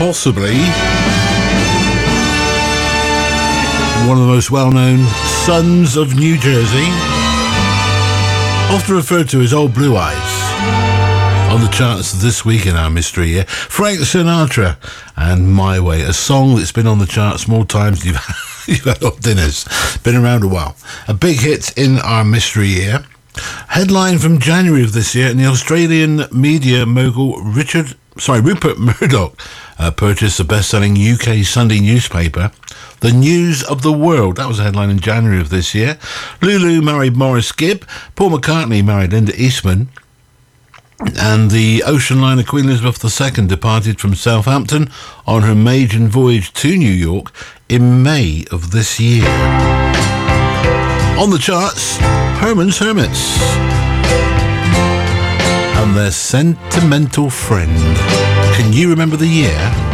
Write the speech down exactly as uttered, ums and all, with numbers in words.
possibly one of the most well-known sons of New Jersey, often referred to as Old Blue Eyes. On the charts this week in our mystery year, Frank Sinatra and My Way, a song that's been on the charts more times than you've, you've had on dinners. Been around a while. A big hit in our mystery year. Headline from January of this year, and the Australian media mogul Richard, sorry, Rupert Murdoch uh, purchased the best-selling U K Sunday newspaper, The News of the World. That was a headline in January of this year. Lulu married Maurice Gibb. Paul McCartney married Linda Eastman. And the ocean liner Queen Elizabeth the Second departed from Southampton on her maiden voyage to New York in May of this year. On the charts, Herman's Hermits and their Sentimental Friend. Can you remember the year?